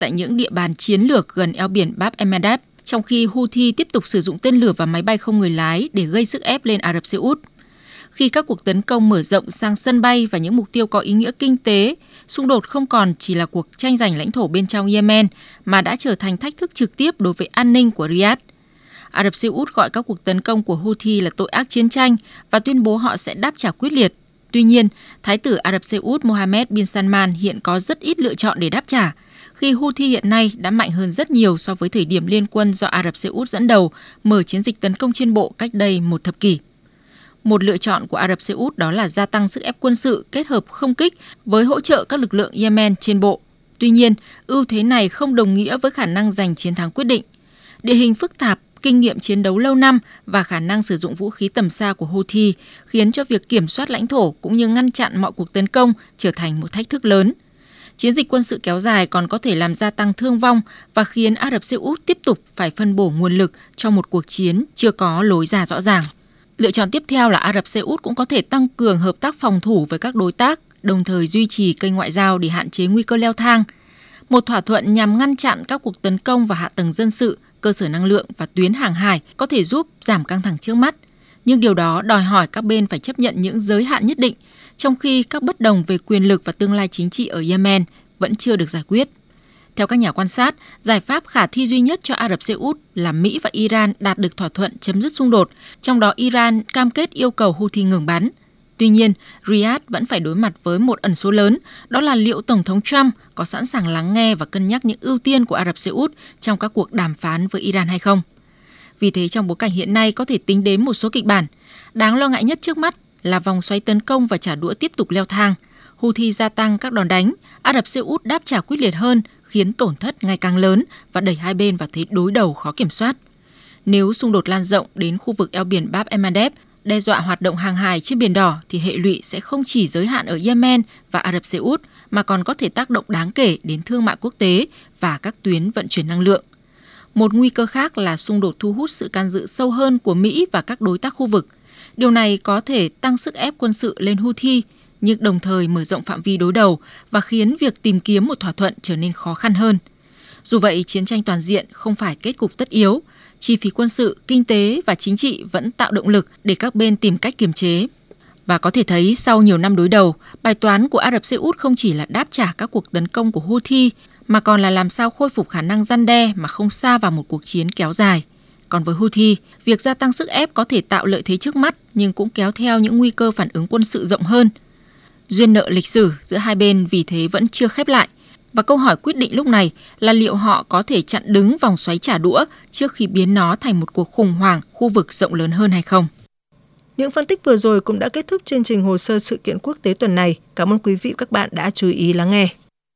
tại những địa bàn chiến lược gần eo biển Bab el-Mandeb, trong khi Houthi tiếp tục sử dụng tên lửa và máy bay không người lái để gây sức ép lên Ả Rập Xê Út. Khi các cuộc tấn công mở rộng sang sân bay và những mục tiêu có ý nghĩa kinh tế, xung đột không còn chỉ là cuộc tranh giành lãnh thổ bên trong Yemen, mà đã trở thành thách thức trực tiếp đối với an ninh của Riyadh. Ả Rập Xê Út gọi các cuộc tấn công của Houthi là tội ác chiến tranh và tuyên bố họ sẽ đáp trả quyết liệt. Tuy nhiên, Thái tử Ả Rập Xê Út Mohammed bin Salman hiện có rất ít lựa chọn để đáp trả, khi Houthi hiện nay đã mạnh hơn rất nhiều so với thời điểm liên quân do Ả Rập Xê Út dẫn đầu mở chiến dịch tấn công trên bộ cách đây một thập kỷ. Một lựa chọn của Ả Rập Xê Út đó là gia tăng sức ép quân sự kết hợp không kích với hỗ trợ các lực lượng Yemen trên bộ. Tuy nhiên, ưu thế này không đồng nghĩa với khả năng giành chiến thắng quyết định. Địa hình phức tạp, kinh nghiệm chiến đấu lâu năm và khả năng sử dụng vũ khí tầm xa của Houthi khiến cho việc kiểm soát lãnh thổ cũng như ngăn chặn mọi cuộc tấn công trở thành một thách thức lớn. Chiến dịch quân sự kéo dài còn có thể làm gia tăng thương vong và khiến Ả Rập Xê Út tiếp tục phải phân bổ nguồn lực cho một cuộc chiến chưa có lối ra rõ ràng. Lựa chọn tiếp theo là Ả Rập Xê Út cũng có thể tăng cường hợp tác phòng thủ với các đối tác, đồng thời duy trì kênh ngoại giao để hạn chế nguy cơ leo thang. Một thỏa thuận nhằm ngăn chặn các cuộc tấn công vào hạ tầng dân sự, cơ sở năng lượng và tuyến hàng hải có thể giúp giảm căng thẳng trước mắt. Nhưng điều đó đòi hỏi các bên phải chấp nhận những giới hạn nhất định, trong khi các bất đồng về quyền lực và tương lai chính trị ở Yemen vẫn chưa được giải quyết. Theo các nhà quan sát, giải pháp khả thi duy nhất cho Ả Rập Xê Út là Mỹ và Iran đạt được thỏa thuận chấm dứt xung đột, trong đó Iran cam kết yêu cầu Houthi ngừng bắn. Tuy nhiên, Riyadh vẫn phải đối mặt với một ẩn số lớn, đó là liệu Tổng thống Trump có sẵn sàng lắng nghe và cân nhắc những ưu tiên của Ả Rập Xê Út trong các cuộc đàm phán với Iran hay không. Vì thế, trong bối cảnh hiện nay có thể tính đến một số kịch bản. Đáng lo ngại nhất trước mắt là vòng xoáy tấn công và trả đũa tiếp tục leo thang. Houthi gia tăng các đòn đánh, Ả Rập Xê Út đáp trả quyết liệt hơn, khiến tổn thất ngày càng lớn và đẩy hai bên vào thế đối đầu khó kiểm soát. Nếu xung đột lan rộng đến khu vực eo biển Bab el-Mandeb, đe dọa hoạt động hàng hải trên Biển Đỏ, thì hệ lụy sẽ không chỉ giới hạn ở Yemen và Ả Rập Xê Út mà còn có thể tác động đáng kể đến thương mại quốc tế và các tuyến vận chuyển năng lượng. Một nguy cơ khác là xung đột thu hút sự can dự sâu hơn của Mỹ và các đối tác khu vực. Điều này có thể tăng sức ép quân sự lên Houthi, nhưng đồng thời mở rộng phạm vi đối đầu và khiến việc tìm kiếm một thỏa thuận trở nên khó khăn hơn. Dù vậy, chiến tranh toàn diện không phải kết cục tất yếu. Chi phí quân sự, kinh tế và chính trị vẫn tạo động lực để các bên tìm cách kiềm chế. Và có thể thấy sau nhiều năm đối đầu, bài toán của Ả Rập Xê Út không chỉ là đáp trả các cuộc tấn công của Houthi, mà còn là làm sao khôi phục khả năng răn đe mà không sa vào một cuộc chiến kéo dài. Còn với Houthi, việc gia tăng sức ép có thể tạo lợi thế trước mắt nhưng cũng kéo theo những nguy cơ phản ứng quân sự rộng hơn. Duyên nợ lịch sử giữa hai bên vì thế vẫn chưa khép lại. Và câu hỏi quyết định lúc này là liệu họ có thể chặn đứng vòng xoáy trả đũa trước khi biến nó thành một cuộc khủng hoảng khu vực rộng lớn hơn hay không. Những phân tích vừa rồi cũng đã kết thúc chương trình Hồ sơ sự kiện quốc tế tuần này. Cảm ơn quý vị và các bạn đã chú ý lắng nghe.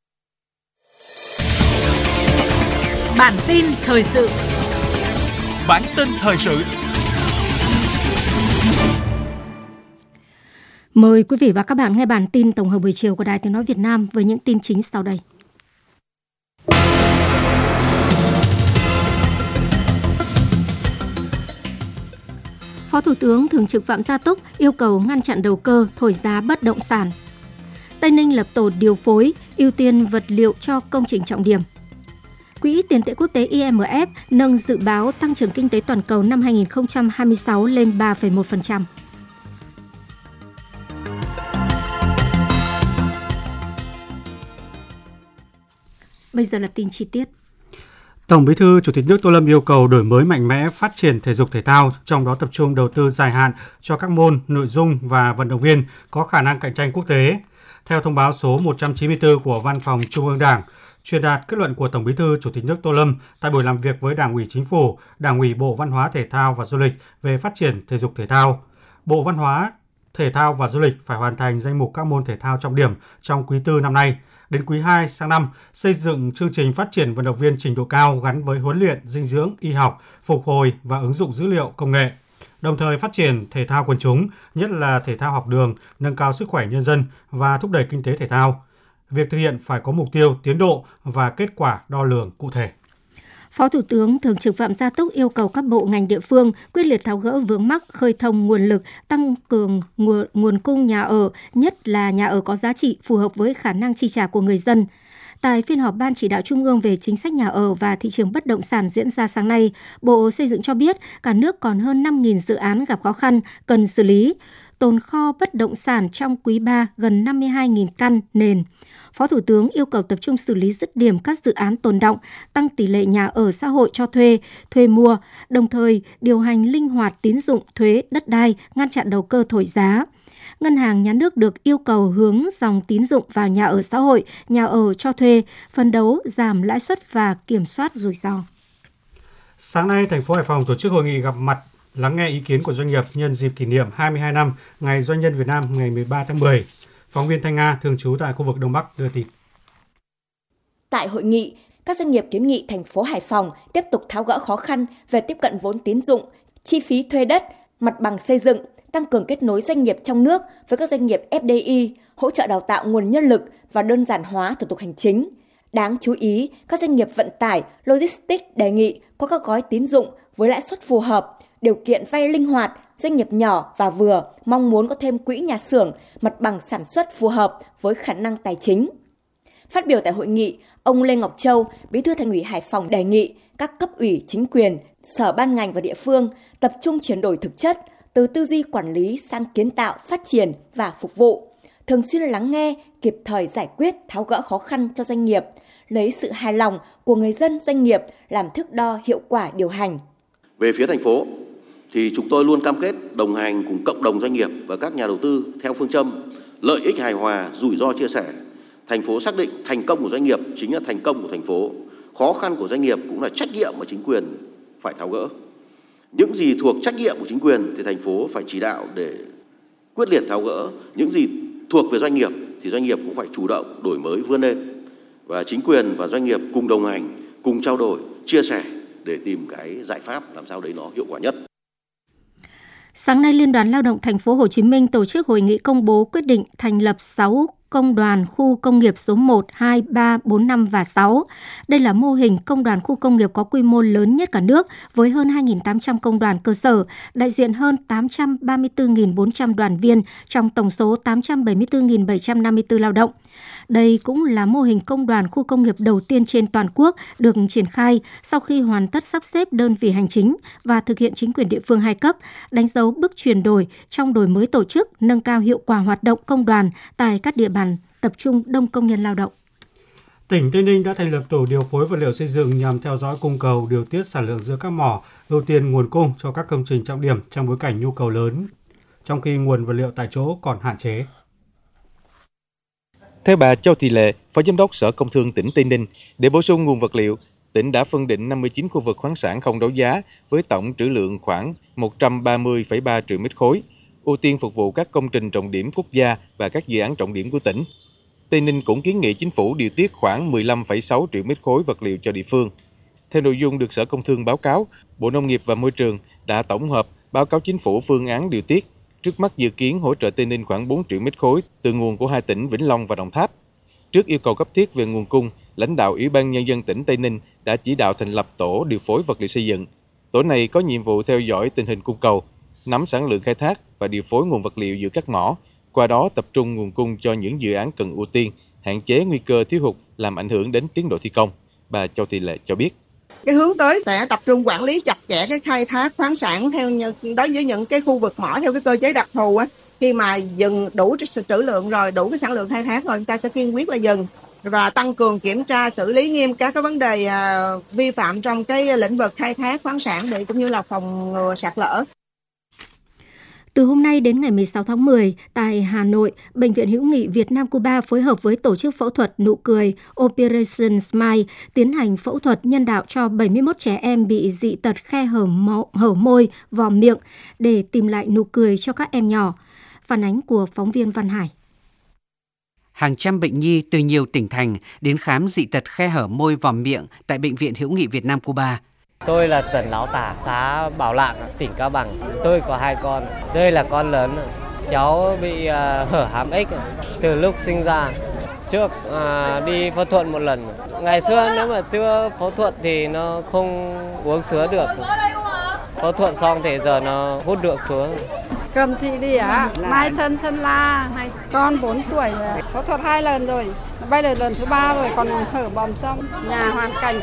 Bản tin thời sự. Bản tin thời sự. Mời quý vị và các bạn nghe bản tin tổng hợp buổi chiều của Đài Tiếng nói Việt Nam với những tin chính sau đây. Phó Thủ tướng Thường trực Phạm Gia Túc yêu cầu ngăn chặn đầu cơ thổi giá bất động sản. Tây Ninh lập tổ điều phối ưu tiên vật liệu cho công trình trọng điểm. Quỹ tiền tệ quốc tế IMF nâng dự báo tăng trưởng kinh tế toàn cầu năm 2026 lên 3,1%. Bây giờ là tin chi tiết. Tổng Bí thư Chủ tịch nước Tô Lâm yêu cầu đổi mới mạnh mẽ phát triển thể dục thể thao, trong đó tập trung đầu tư dài hạn cho các môn, nội dung và vận động viên có khả năng cạnh tranh quốc tế. Theo thông báo số 194 của Văn phòng Trung ương Đảng, truyền đạt kết luận của Tổng Bí thư Chủ tịch nước Tô Lâm tại buổi làm việc với Đảng ủy Chính phủ, Đảng ủy Bộ Văn hóa Thể thao và Du lịch về phát triển thể dục thể thao. Bộ Văn hóa Thể thao và Du lịch phải hoàn thành danh mục các môn thể thao trọng điểm trong quý 4 năm nay. Đến quý 2 sang năm, xây dựng chương trình phát triển vận động viên trình độ cao gắn với huấn luyện, dinh dưỡng, y học, phục hồi và ứng dụng dữ liệu công nghệ. Đồng thời phát triển thể thao quần chúng, nhất là thể thao học đường, nâng cao sức khỏe nhân dân và thúc đẩy kinh tế thể thao. Việc thực hiện phải có mục tiêu, tiến độ và kết quả đo lường cụ thể. Phó Thủ tướng Thường trực Phạm Gia Túc yêu cầu các bộ ngành địa phương quyết liệt tháo gỡ vướng mắc, khơi thông nguồn lực, tăng cường nguồn cung nhà ở, nhất là nhà ở có giá trị phù hợp với khả năng chi trả của người dân, Tại phiên họp Ban Chỉ đạo Trung ương về chính sách nhà ở và thị trường bất động sản diễn ra sáng nay, Bộ Xây dựng cho biết cả nước còn hơn 5.000 dự án gặp khó khăn cần xử lý. Tồn kho bất động sản trong quý 3 gần 52.000 căn nền. Phó Thủ tướng yêu cầu tập trung xử lý dứt điểm các dự án tồn đọng, tăng tỷ lệ nhà ở xã hội cho thuê, thuê mua, đồng thời điều hành linh hoạt tín dụng, thuế, đất đai, ngăn chặn đầu cơ thổi giá. Ngân hàng Nhà nước được yêu cầu hướng dòng tín dụng vào nhà ở xã hội, nhà ở cho thuê, phấn đấu giảm lãi suất và kiểm soát rủi ro. Sáng nay, thành phố Hải Phòng tổ chức hội nghị gặp mặt lắng nghe ý kiến của doanh nghiệp nhân dịp kỷ niệm 22 năm Ngày Doanh nhân Việt Nam ngày 13 tháng 10. Phóng viên Thanh Nga thường trú tại khu vực Đông Bắc đưa tin. Tại hội nghị, các doanh nghiệp kiến nghị thành phố Hải Phòng tiếp tục tháo gỡ khó khăn về tiếp cận vốn tín dụng, chi phí thuê đất, mặt bằng xây dựng, tăng cường kết nối doanh nghiệp trong nước với các doanh nghiệp FDI, hỗ trợ đào tạo nguồn nhân lực và đơn giản hóa thủ tục hành chính. Đáng chú ý, các doanh nghiệp vận tải, logistics đề nghị có các gói tín dụng với lãi suất phù hợp, điều kiện vay linh hoạt, doanh nghiệp nhỏ và vừa mong muốn có thêm quỹ nhà xưởng, mặt bằng sản xuất phù hợp với khả năng tài chính. Phát biểu tại hội nghị, ông Lê Ngọc Châu, Bí thư Thành ủy Hải Phòng đề nghị các cấp ủy chính quyền, sở ban ngành và địa phương tập trung chuyển đổi thực chất từ tư duy quản lý sang kiến tạo, phát triển và phục vụ, thường xuyên lắng nghe, kịp thời giải quyết, tháo gỡ khó khăn cho doanh nghiệp, lấy sự hài lòng của người dân doanh nghiệp làm thước đo hiệu quả điều hành. Về phía thành phố thì chúng tôi luôn cam kết đồng hành cùng cộng đồng doanh nghiệp và các nhà đầu tư theo phương châm lợi ích hài hòa, rủi ro chia sẻ. Thành phố xác định thành công của doanh nghiệp chính là thành công của thành phố. Khó khăn của doanh nghiệp cũng là trách nhiệm mà chính quyền phải tháo gỡ. Những gì thuộc trách nhiệm của chính quyền thì thành phố phải chỉ đạo để quyết liệt tháo gỡ. Những gì thuộc về doanh nghiệp thì doanh nghiệp cũng phải chủ động đổi mới vươn lên. Và chính quyền và doanh nghiệp cùng đồng hành, cùng trao đổi, chia sẻ để tìm cái giải pháp làm sao đấy nó hiệu quả nhất. Sáng nay, Liên đoàn Lao động Thành phố Hồ Chí Minh tổ chức hội nghị công bố quyết định thành lập 6 công đoàn khu công nghiệp số 1, 2, 3, 4, 5 và 6. Đây là mô hình công đoàn khu công nghiệp có quy mô lớn nhất cả nước với hơn 2.800 công đoàn cơ sở, đại diện hơn 834.400 đoàn viên trong tổng số 874.754 lao động. Đây cũng là mô hình công đoàn khu công nghiệp đầu tiên trên toàn quốc được triển khai sau khi hoàn tất sắp xếp đơn vị hành chính và thực hiện chính quyền địa phương 2 cấp, đánh dấu bước chuyển đổi trong đổi mới tổ chức, nâng cao hiệu quả hoạt động công đoàn tại các địa bàn tập trung đông công nhân lao động. Tỉnh Tây Ninh đã thành lập tổ điều phối vật liệu xây dựng nhằm theo dõi cung cầu, điều tiết sản lượng giữa các mỏ, ưu tiên nguồn cung cho các công trình trọng điểm trong bối cảnh nhu cầu lớn, trong khi nguồn vật liệu tại chỗ còn hạn chế. Theo bà Châu Thị Lệ, Phó Giám đốc Sở Công Thương tỉnh Tây Ninh, để bổ sung nguồn vật liệu, tỉnh đã phân định 59 khu vực khoáng sản không đấu giá với tổng trữ lượng khoảng 130,3 triệu mét khối, ưu tiên phục vụ các công trình trọng điểm quốc gia và các dự án trọng điểm của tỉnh. Tây Ninh cũng kiến nghị chính phủ điều tiết khoảng 15,6 triệu mét khối vật liệu cho địa phương. Theo nội dung được Sở Công Thương báo cáo, Bộ Nông nghiệp và Môi trường đã tổng hợp báo cáo chính phủ phương án điều tiết. Trước mắt dự kiến hỗ trợ Tây Ninh khoảng 4 triệu mét khối từ nguồn của 2 tỉnh Vĩnh Long và Đồng Tháp. Trước yêu cầu cấp thiết về nguồn cung, lãnh đạo Ủy ban Nhân dân tỉnh Tây Ninh đã chỉ đạo thành lập tổ điều phối vật liệu xây dựng. Tổ này có nhiệm vụ theo dõi tình hình cung cầu, nắm sản lượng khai thác và điều phối nguồn vật liệu giữa các mỏ, qua đó tập trung nguồn cung cho những dự án cần ưu tiên, hạn chế nguy cơ thiếu hụt làm ảnh hưởng đến tiến độ thi công. Bà Châu Thị Lệ cho biết. Cái hướng tới sẽ tập trung quản lý chặt chẽ cái khai thác khoáng sản đối với những cái khu vực mỏ theo cái cơ chế đặc thù á. Khi mà dừng đủ trữ lượng rồi, đủ cái sản lượng khai thác rồi, chúng ta sẽ kiên quyết là dừng và tăng cường kiểm tra xử lý nghiêm các cái vấn đề vi phạm trong cái lĩnh vực khai thác khoáng sản để cũng như là phòng ngừa sạt lở. Từ hôm nay đến ngày 16 tháng 10, tại Hà Nội, Bệnh viện Hữu nghị Việt Nam Cuba phối hợp với tổ chức phẫu thuật nụ cười Operation Smile tiến hành phẫu thuật nhân đạo cho 71 trẻ em bị dị tật khe hở môi, vòm miệng để tìm lại nụ cười cho các em nhỏ. Phản ánh của phóng viên Văn Hải. Hàng trăm bệnh nhi từ nhiều tỉnh thành đến khám dị tật khe hở môi vòm miệng tại Bệnh viện Hữu nghị Việt Nam Cuba. Tôi là Tần Lão Tả, xã Bảo Lạng, tỉnh Cao Bằng. Tôi có 2 con. Đây là con lớn. Cháu bị hở hàm ếch từ lúc sinh ra. Trước đi phẫu thuật 1 lần. Ngày xưa nếu mà chưa phẫu thuật thì nó không uống sữa được. Phẫu thuật xong thì giờ nó hút được sữa. Cầm Thị Đĩa, Mai Sơn Sơn La, con 4 tuổi, phẫu thuật 2 lần rồi, bây giờ lần thứ 3 rồi, còn hở bầm trong. Nhà hoàn cảnh